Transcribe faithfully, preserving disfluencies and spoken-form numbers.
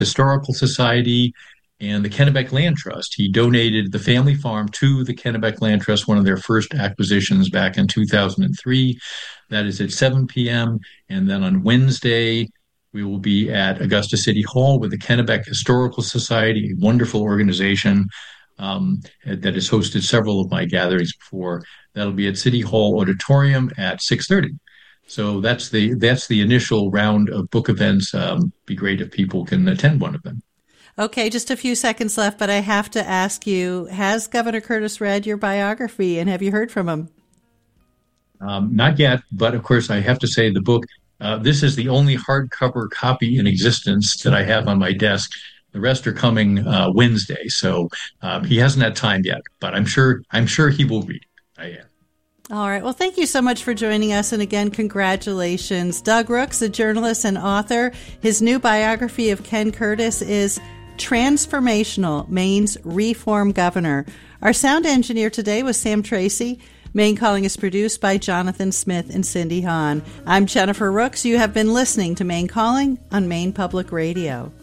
Historical Society and the Kennebec Land Trust. He donated the family farm to the Kennebec Land Trust, one of their first acquisitions back in two thousand three. That is at seven p.m. And then on Wednesday, we will be at Augusta City Hall with the Kennebec Historical Society, a wonderful organization um, that has hosted several of my gatherings before. That'll be at City Hall Auditorium at six thirty. So that's the that's the initial round of book events. Um, be great if people can attend one of them. Okay, just a few seconds left, but I have to ask you, has Governor Curtis read your biography, and have you heard from him? Um, not yet, but of course I have to say the book, uh, this is the only hardcover copy in existence that I have on my desk. The rest are coming uh, Wednesday, so um, he hasn't had time yet, but I'm sure I'm sure he will read. I am. All right. Well, thank you so much for joining us. And again, congratulations. Doug Rooks, a journalist and author. His new biography of Ken Curtis is Transformational, Maine's Reform Governor. Our sound engineer today was Sam Tracy. Maine Calling is produced by Jonathan Smith and Cindy Hahn. I'm Jennifer Rooks. You have been listening to Maine Calling on Maine Public Radio.